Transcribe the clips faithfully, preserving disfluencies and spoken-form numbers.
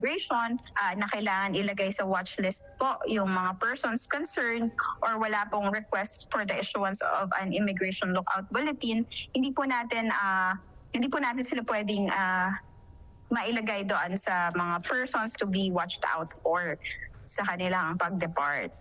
immigration uh, na kailangan ilagay sa watch list po yung mga persons concerned or wala pong request for the issuance of an immigration lookout bulletin, hindi po natin uh, hindi po natin sila pwedeng uh, mailagay doon sa mga persons to be watched out for sa kanilang pag-depart.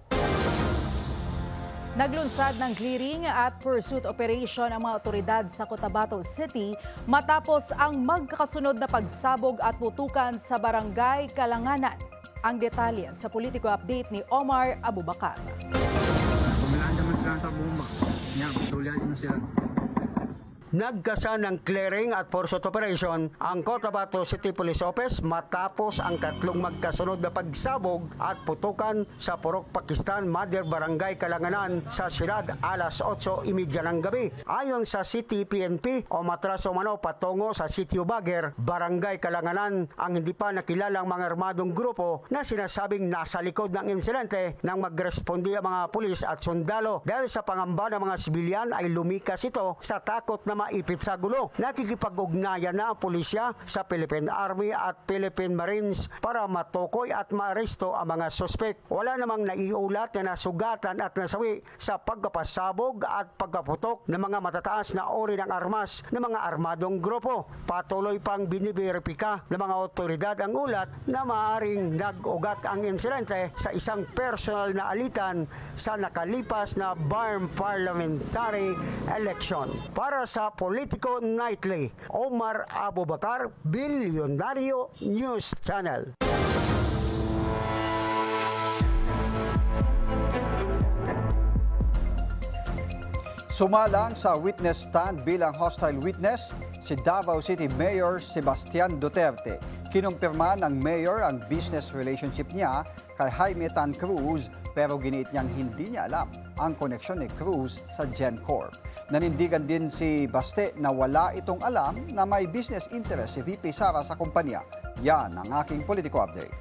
Naglunsad ng clearing at pursuit operation ang mga otoridad sa Cotabato City matapos ang magkakasunod na pagsabog at putukan sa Barangay Kalanganan. Ang detalye sa Politico Update ni Omar Abubakar. Pumilaan naman sila sa bomba. Yan, patuloy sila. Nagkasa ng clearing at pursuit operation ang Cotabato City Police Office matapos ang tatlong magkasunod na pagsabog at putukan sa Purok Pakistan Mother Barangay Kalanganan sa siyudad alas otso trenta ng gabi. Ayon sa City P N P o matras umano patungo sa Sitio Baguer, Barangay Kalanganan ang hindi pa nakilalang mga armadong grupo na sinasabing nasa likod ng insidente nang magrespondi ang mga pulis at sundalo. Dahil sa pangamba ng mga sibilyan ay lumikas ito sa takot na maipit sa gulo. Nakikipag-ugnayan na ang pulisya sa Philippine Army at Philippine Marines para matukoy at maaresto ang mga suspek. Wala namang naiulat na nasugatan at nasawi sa pagkapasabog at pagkaputok ng mga matataas na uri ng armas ng mga armadong grupo. Patuloy pang biniberipika ng mga otoridad ang ulat na maaaring nag-ugat ang insidente sa isang personal na alitan sa nakalipas na Barm Parliamentary Election. Para sa Politico Nightly, Omar Abubakar, Bilyonaryo News Channel. Sumalang sa witness stand bilang hostile witness si Davao City Mayor Sebastian Duterte. Kinumpirma ng mayor ang business relationship niya kay Jaime Tan Cruz pero giniit niyang hindi niya alam ang koneksyon ni Cruz sa GenCorp. Nanindigan din si Baste na wala itong alam na may business interest si V P Sara sa kumpanya. Yan ang aking Politico Update.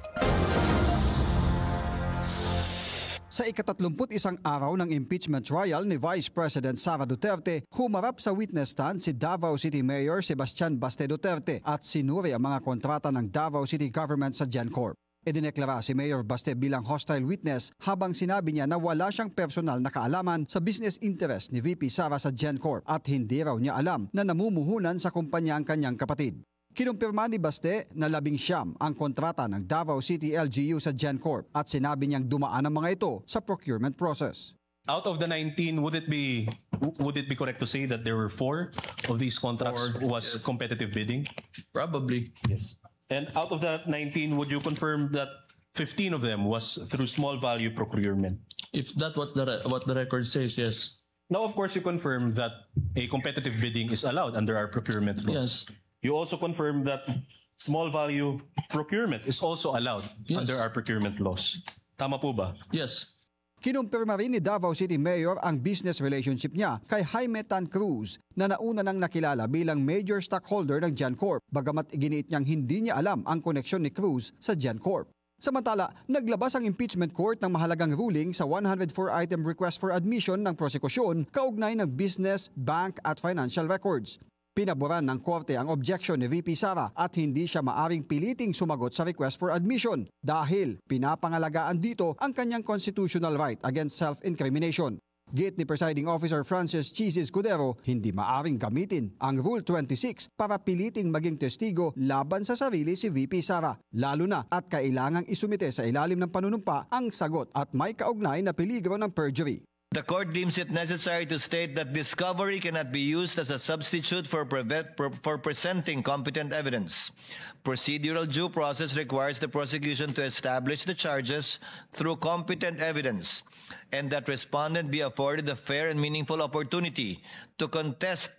Sa ikatatlumput isang araw ng impeachment trial ni Vice President Sara Duterte, humarap sa witness stand si Davao City Mayor Sebastian Baste Duterte at sinuri ang mga kontrata ng Davao City Government sa GenCorp. Idineklara si Mayor Baste bilang hostile witness habang sinabi niya na wala siyang personal na kaalaman sa business interest ni V P Sara sa GenCorp at hindi raw niya alam na namumuhunan sa kumpanya ang kanyang kapatid. Kinumpirma ni Baste na labing siyam ang kontrata ng Davao City L G U sa GenCorp at sinabi niyang dumaan ang mga ito sa procurement process. Out of the nineteen, would it be would it be correct to say that there were four of these contracts four, was yes. competitive bidding? Probably. Yes. And out of the nineteen, would you confirm that fifteen of them was through small value procurement? If that's what the what the record says, yes. Now, of course, you confirm that a competitive bidding is allowed under our procurement laws. Yes. You also confirm that small value procurement is also allowed yes. under our procurement laws. Tama po ba? Yes. Kinumpirma rin ni Davao City Mayor ang business relationship niya kay Jaime Tan Cruz na nauna nang nakilala bilang major stockholder ng GenCorp, bagamat iginiit niyang hindi niya alam ang koneksyon ni Cruz sa GenCorp. Samantala, naglabas ang impeachment court ng mahalagang ruling sa one hundred four item request for admission ng prosekusyon kaugnay ng business, bank at financial records. Pinaboran ng korte ang objection ni V P Sara at hindi siya maaring piliting sumagot sa request for admission dahil pinapangalagaan dito ang kanyang constitutional right against self-incrimination. Gate ni Presiding Officer Francis Chizzy Escudero, hindi maaring gamitin ang Rule twenty-six para piliting maging testigo laban sa sarili si V P Sara, lalo na at kailangang isumite sa ilalim ng panunumpa ang sagot at may kaugnay na peligro ng perjury. The court deems it necessary to state that discovery cannot be used as a substitute for, prevent, for presenting competent evidence. Procedural due process requires the prosecution to establish the charges through competent evidence, and that respondent be afforded a fair and meaningful opportunity to contest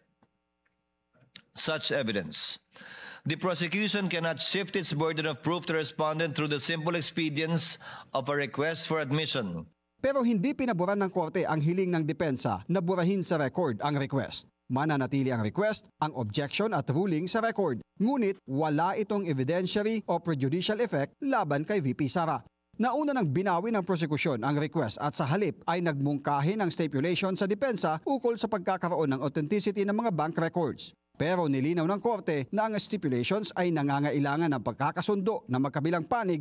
such evidence. The prosecution cannot shift its burden of proof to respondent through the simple expedients of a request for admission. Pero hindi pinaboran ng korte ang hiling ng depensa na burahin sa record ang request. Mananatili ang request, ang objection at ruling sa record. Ngunit wala itong evidentiary o prejudicial effect laban kay V P Sara. Nauna nang binawi ng prosekusyon ang request at sa halip ay nagmungkahi ng stipulation sa depensa ukol sa pagkakaroon ng authenticity ng mga bank records. Pero nilinaw ng korte na ang stipulations ay nangangailangan ng pagkakasundo ng magkabilang panig